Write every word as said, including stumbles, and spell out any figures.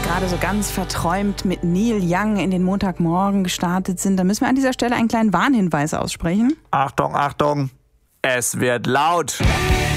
gerade so ganz verträumt mit Neil Young in den Montagmorgen gestartet sind, da müssen wir an dieser Stelle einen kleinen Warnhinweis aussprechen. Achtung, Achtung, es wird laut.